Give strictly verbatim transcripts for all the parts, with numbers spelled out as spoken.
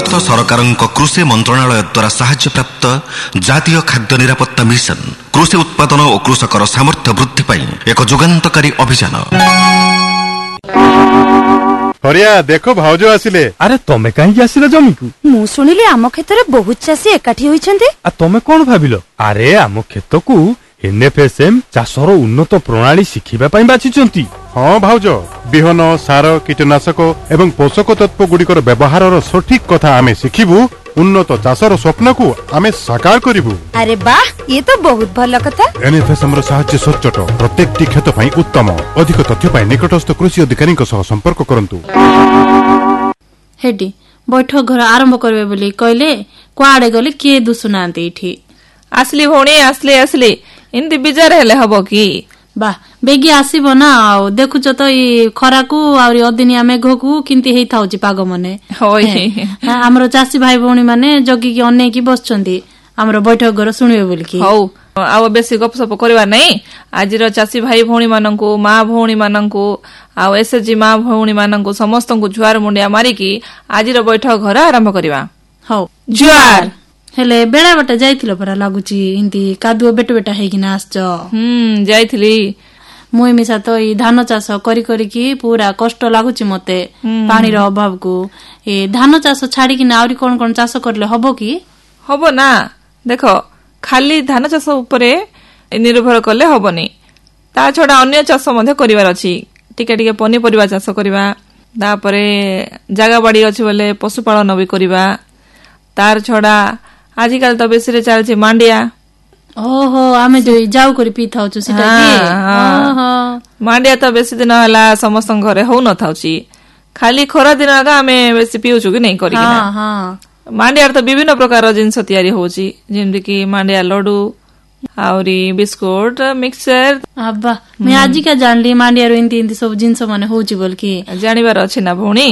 ଭାରତ ସରକାରଙ୍କ କୃଷି ମନ୍ତ୍ରଣାଳୟ ଦ୍ୱାରା ସାହାଯ୍ୟ ପ୍ରାପ୍ତ ଜାତୀୟ ଖାଦ୍ୟ ନିରାପତ୍ତା ମିଶନ କୃଷି ଉତ୍ପାଦନ ଓ କୃଷକର ସାମର୍ଥ୍ୟ ବୃଦ୍ଧି ପାଇଁ ଏକ ଯୁଗାନ୍ତକାରୀ ଅଭିଯାନ। हरिया देखो भाउज आसिले। अरे तमे कहीं आसिले जमी को? मु सुनिले आम खेत रे बहुत चासी एकाठी होइछन्ते। आ तमे कोन भाबिलो? अरे आम खेत को एनएफएसएम चाषर उन्नत प्रणाली शिखिबा पई बाछिचंती। हाँ भाउज, बिहन सार कीटनाशक एवं पोषक तत्व गुड़िकर व्यवहार सठिक कथा आमे शिखिबु, उन्नत चाषर स्वप्न को आमे साकार करिबु। अरे वाह, ये तो बहुत भल कथा। एनएफएसएम रो साहाय्य सचोट प्रत्येकटी खेत पई उत्तम। अधिक तथ्य पई निकटस्थ कृषि अधिकारी सह संपर्क करंतु। हेडी बैठक घर आरंभ करबे बोली कहले कुआडे गले के दुसुनांती इठी। आसली भौणी आसली आसली इनती बिजार हेले हबो की? बा बेगी आसीबो ना। आ देखुच तो ई खरा को आउरी अदिनिया मेघ को किंती हेई थाउची पाग मने होय। हमरो चासी भाई भौणी माने जगी की अन्ने की बसचंती हमरो बैठक घर सुनिबे बोली की। हौ आव बेसी गपसप करबा नै। आजिर चासी भाई भौणी माननकु मां भौणी माननकु आ एसएचजी मां भौणी माननकु समस्तनकु जुआर मुंडिया मारी की आजिर बैठक घर आरंभ करबा। हौ जुआर हेले बेड़ा बटा जाइथिलो परा लागुची इनती कादुओ बेट बेटा हेकिना आसच। हम जाइथिली मुई मिसा तो ई धान चाष करी करी की पूरा कष्ट लागुची मते पानी रो अभाव को। ए धान चाष छाडी कि आउरी कोन कोन चाष करले हबो की? हबो ना। देखो खाली धान चाष उपरे निर्भर करले हबोनी, ता छडा अन्य चाष मध्ये करिवार अछि। टिके टिके पनीपरिवा चाष करिवा, तापरे जागा बाडी अछि बोले पशुपालन भी करिवा। तार छडा आजिकल तो बेसी रे चलछि मांडिया। ओहो आमे जो जाऊ करी पी थाउछु सिटा की। ओहो मांडिया तो बेसी दिन हला समस्त घरे हो न थाउछि, खाली खरा दिन का आमे बेसी पिउछु कि नै करी कि ना। हां हां मांडिया तो विभिन्न प्रकार जिनस तयारी होछि, जेमति कि मांडिया लड्डू आउरी बिस्कुट मिक्सचर। अब्बा मैं आजि का जानली मांडिया रो इंती इंती सब जिनस माने होछि बोल की जानिबार अछि ना भौणी।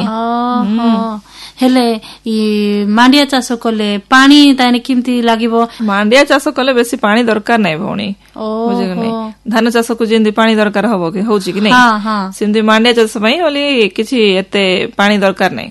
ओहो हेले ई मांडिया चाष कले पानी ताने किमती लागिबो? मांडिया चाष कले बेसी पानी दरकार नै भौणी, बुझिग नै। धान चाष को जेंदी पानी दरकार हबो कि होछि कि नै, हां हां सेंदी मांडिया चाष पई ओली किछि एते पानी दरकार नै।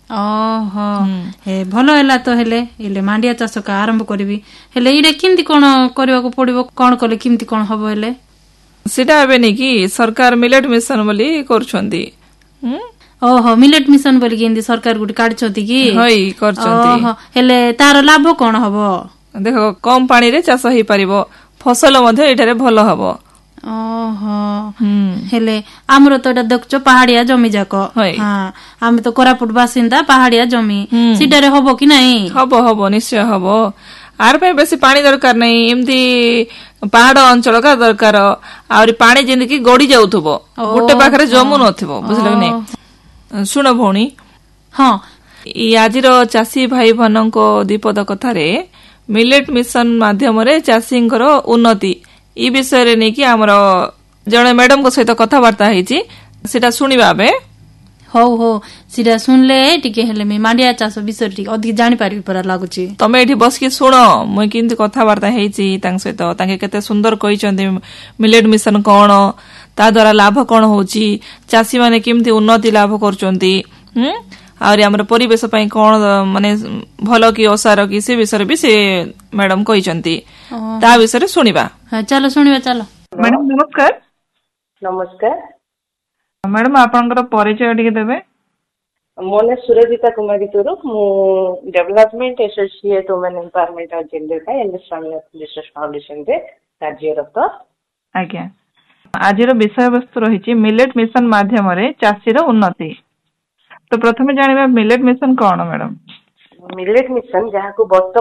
ओहो हे भलो हैला तो हेले इले मांडिया चाष का आरंभ करबी। हेले इडे किमती कोन करबा को पड़िबो, कोन कले किमती कोन हबो? हेले सेटा हेबे नै कि सरकार मिलेट मिशन बोली करछंती। हम ओहो मिलेट मिशन बोली कि सरकार गुडी काढछंती की? हई करछंती। ओहो हेले तार लाभ कोन हबो? देखो कम पानी रे चाष ही परिबो, फसल मध्ये एटारे भलो हबो। ओहो हेले हमरो तो देखछो पहाड़िया जमी जाको। हां हम तो कोरापुट बासिंदा पहाड़िया जमी सिटारे हबो कि नै? हबो हबो निश्चय हबो। आर पे बेसी पानी दरकार नै, एमती पहाड़ अंचल का दरकार। आउरी पानी जेंदी गड़ी जाउथबो, गोटे पाखरे जमु नथिबो, बुझलो नै। सुन भौणी, हाँ ई आजिर चासी भाई भननको दीपद कथारे मिलेट मिशन माध्यम रे चासींकर उन्नति ई विषय रे नै कि हमर जणे मैडम को सहित कथावार्ता हेची, सेटा सुनिबा बे। हो हो सिरा सुनले टिके हेले मे मांडिया चाष विषय टिके अधिक जानि पारि परा लागुची। तमे एठी बस के सुनो, মই किंतु कथावार्ता हेची तांग सहित। तांके केते सुंदर कहिचंदी मिलेट मिशन कोन, ता द्वारा लाभ कोन होची, चासी माने किमती उन्नति लाभ करचंती। हम आउरी हमर परिवेश पई कोन माने भलो की ओसार की से विषय भी से मैडम कहिचंती, ता विषय सुनिबा। हां चलो सुनिबा चलो। मैडम नमस्कार। नमस्कार मैडम आपनकर परिचय टिके देबे? मोने सुरजिता कुमारी तुरुक, मु development associate women empowerment of gender का एमएस स्वामीनाथन रिसर्च फाउंडेशन रे कार्यरत। आज्ञा आजिर विषय वस्तु रही मिलेट मिशन माध्यम रे चाषीर उन्नति। तो प्रथमे जानिबा मिलेट मिशन कोन मैडम? मिलेट मिशन जहां को